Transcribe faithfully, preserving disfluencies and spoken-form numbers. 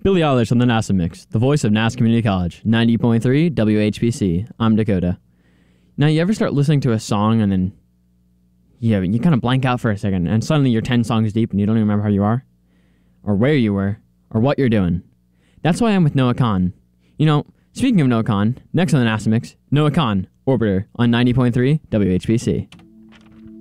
Billie Eilish on the NASA Mix, the voice of Nass Community College, ninety point three W H B C. I'm Dakota. Now, you ever start listening to a song and then yeah, you kind of blank out for a second and suddenly you're ten songs deep and you don't even remember how you are? Or where you were? Or what you're doing? That's why I'm with Noah Kahan. You know, speaking of Noah Kahan, next on the NASA Mix, Noah Kahan, Orbiter on ninety point three W H B C.